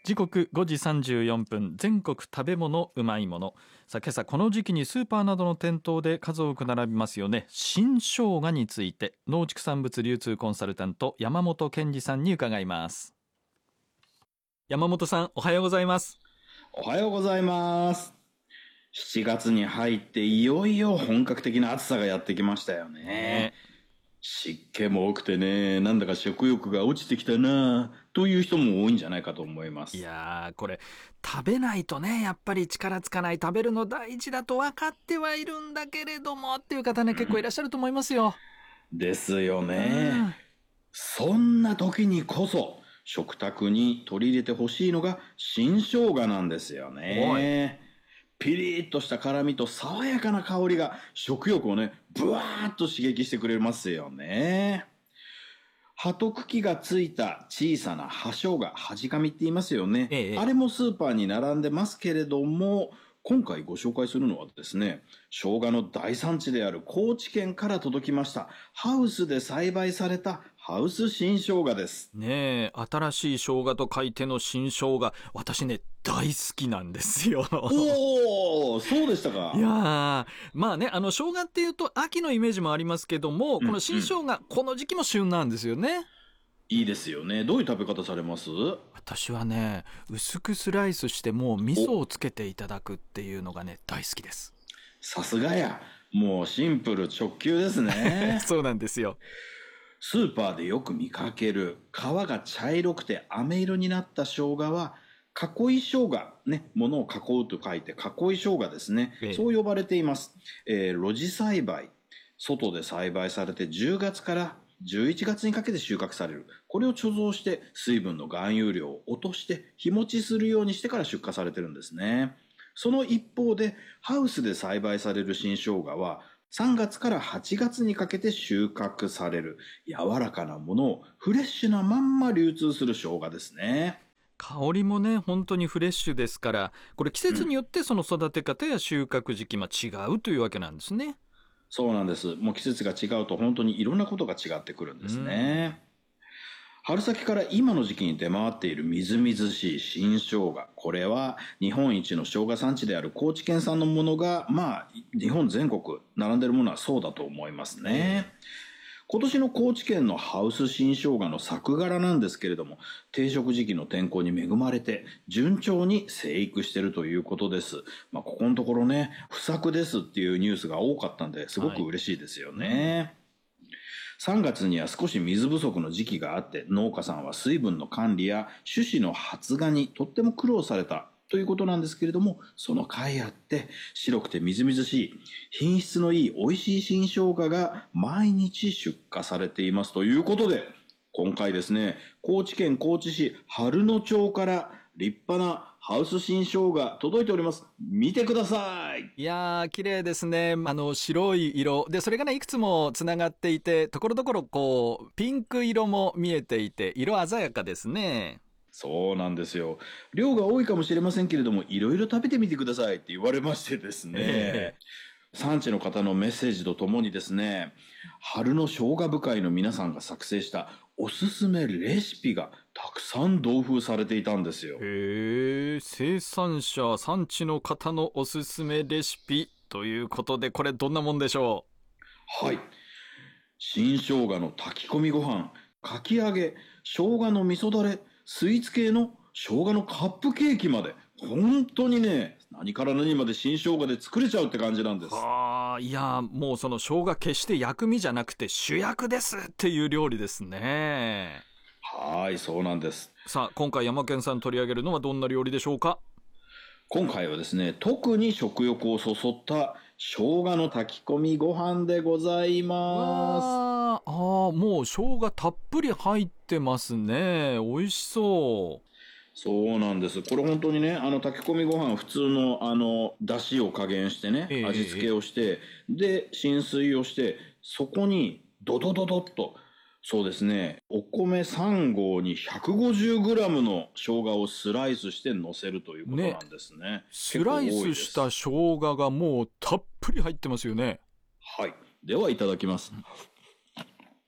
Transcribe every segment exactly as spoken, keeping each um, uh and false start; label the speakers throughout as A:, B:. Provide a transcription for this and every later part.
A: 時刻ごじさんじゅうよんぷん、全国食べ物うまいもの。さあ、今朝この時期にスーパーなどの店頭で数多く並びますよね、新生姜について農畜産物流通コンサルタント山本健二さんに伺います。山本さん、おはようございます。
B: おはようございます。しちがつに入っていよいよ本格的な暑さがやってきましたよね。ね、湿気も多くてね、なんだか食欲が落ちてきたなという人も多いんじゃないかと思います。
A: いやー、これ食べないとね、やっぱり力つかない、食べるの大事だと分かってはいるんだけれどもっていう方ね、結構いらっしゃると思いますよ。
B: ですよね。そんな時にこそ食卓に取り入れてほしいのが新生姜なんですよね。ピリッとした辛みと爽やかな香りが食欲をね、ブワーッと刺激してくれますよね。葉と茎がついた小さな葉生姜、葉じかみって言いますよね、ええ、あれもスーパーに並んでますけれども、今回ご紹介するのはですね、生姜の大産地である高知県から届きましたハウスで栽培されたハウス新生姜です。
A: ねえ、新しい生姜と書いての新生姜、私ね大好きなんですよ。
B: おお、そうでしたか。
A: いやー、まあね、あの生姜っていうと秋のイメージもありますけども、この新生姜、うんうん、この時期も旬なんですよね。
B: いいですよね。どういう食べ方されます？
A: 私はね、薄くスライスしてもう味噌をつけていただくっていうのがね大好きです。
B: さすがや、もうシンプル直球ですね。
A: そうなんですよ。
B: スーパーでよく見かける皮が茶色くて飴色になった生姜は囲い生姜、ね、物を囲うと書いて囲い生姜ですね、ええ、そう呼ばれています。えー、露地栽培、外で栽培されてじゅうがつからじゅういちがつにかけて収穫される。これを貯蔵して水分の含有量を落として日持ちするようにしてから出荷されてるんですね。その一方でハウスで栽培される新生姜はさんがつからはちがつにかけて収穫される柔らかなものをフレッシュなまんま流通する生姜ですね。
A: 香りもね本当にフレッシュですから、これ季節によってその育て方や収穫時期、まあ、違うというわけなんですね。
B: そうなんです。もう季節が違うと本当にいろんなことが違ってくるんですね。春先から今の時期に出回っているみずみずしい新生姜、これは日本一の生姜産地である高知県産のものが、まあ日本全国並んでいるものはそうだと思いますね。今年の高知県のハウス新生姜の作柄なんですけれども、定食時期の天候に恵まれて順調に生育しているということです。まあ、ここのところね、不作ですっていうニュースが多かったんですごく嬉しいですよね。はい、さんがつには少し水不足の時期があって、農家さんは水分の管理や種子の発芽にとっても苦労されたということなんですけれども、その甲斐あって白くてみずみずしい品質のいい美味しい新生姜が毎日出荷されていますということで、今回ですね、高知県高知市春野町から立派なハウス新生姜届いております。見てください。
A: いやー綺麗ですね。あの白い色で、それがねいくつもつながっていて、ところどころこうピンク色も見えていて色鮮やかですね。
B: そうなんですよ。量が多いかもしれませんけれども、いろいろ食べてみてくださいって言われましてですね、えー、産地の方のメッセージとともにですね、春の生姜部会の皆さんが作成したおすすめレシピがたくさん同封されていたんですよ。
A: へえ、生産者産地の方のおすすめレシピということで、これどんなもんでしょ
B: う？はい、新生姜の炊き込みご飯、かき揚げ、生姜の味噌だれ、スイーツ系の生姜のカップケーキまで、本当にね、何から何まで新生姜で作れちゃうって感じなんです。
A: はあ、いやもうその生姜決して薬味じゃなくて主役ですっていう料理ですね。
B: はい、そうなんです。
A: さあ、今回山健さん取り上げるのはどんな料理でしょうか？
B: 今回はですね、特に食欲をそそった生姜の炊き込みご飯でございます。
A: ああ、もう生姜たっぷり入ってますね。美味しそう。
B: そうなんです。これ本当にね、あの炊き込みご飯普通のあの出汁を加減してね、えー、味付けをして、で浸水をして、そこにドドドドッと、そうですね、お米さん合に ひゃくごじゅうグラム の生姜をスライスして乗せるということなんですね。ね、
A: スライスした生姜がもうたっぷり入ってますよね。
B: はい。ではいただきます。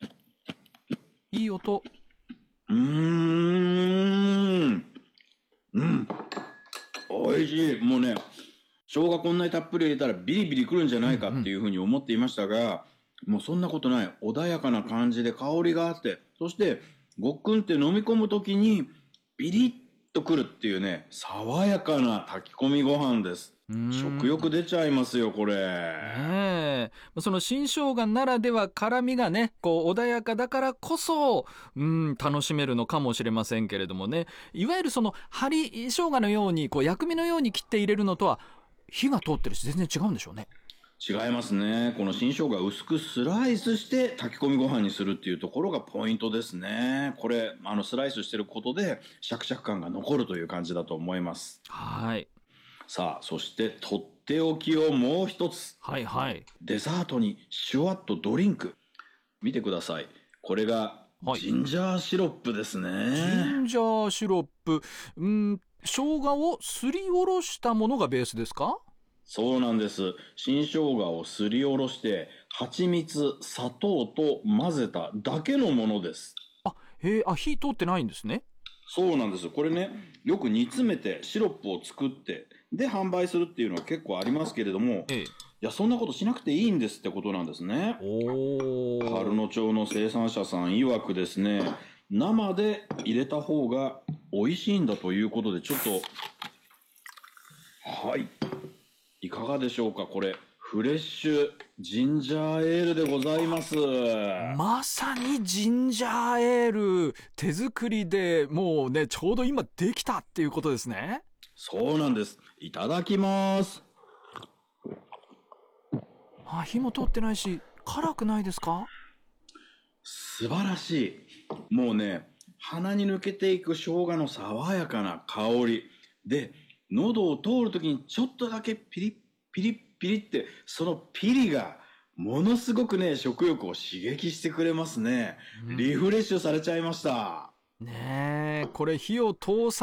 A: いい音。
B: うーん。 うん美味しい。もうね生姜こんなにたっぷり入れたらビリビリくるんじゃないかっていうふうに思っていましたが、うんうん、もうそんなことない。穏やかな感じで香りがあって、そしてごっくんって飲み込むときにビリッとくるっていうね、爽やかな炊き込みご飯です。食欲出ちゃいますよこれ。
A: ねえ、その新生姜ならでは辛みがねこう穏やかだからこそ、うん、楽しめるのかもしれませんけれどもね、いわゆるその針生姜のようにこう薬味のように切って入れるのとは火が通ってるし全然違うんでしょうね。
B: 違いますね。この新生姜を薄くスライスして炊き込みご飯にするっていうところがポイントですね。これあのスライスしてることでシャクシャク感が残るという感じだと思います。
A: はい。
B: さあそしてとっておきをもう一つ。
A: はいはい。
B: デザートにシュワッとドリンク。見てください。これがジンジャーシロップですね。はい、
A: ジンジャーシロップ。うん生姜をすりおろしたものがベースですか？
B: そうなんです。新生姜をすりおろして蜂蜜、砂糖と混ぜただけのものです。
A: あ、へえ、あ、火通ってないんですね。
B: そうなんです。これねよく煮詰めてシロップを作ってで販売するっていうのは結構ありますけれども、ええ、いやそんなことしなくていいんですってことなんですね。お春野町の生産者さん曰くですね、生で入れた方が美味しいんだということで、ちょっとはいいかがでしょうか。これフレッシュジンジャーエールでございます。
A: まさにジンジャーエール手作りでもうねちょうど今できたっていうことですね。
B: そうなんです。いただきます。
A: あ、火も通ってないし辛くないですか？
B: 素晴らしい。もうね鼻に抜けていく生姜の爽やかな香りで、喉を通るときにちょっとだけピリッピリッピリッってそのピリがものすごくね食欲を刺激してくれますね。リフレッシュされちゃいました。
A: ねえ、これ火を通さ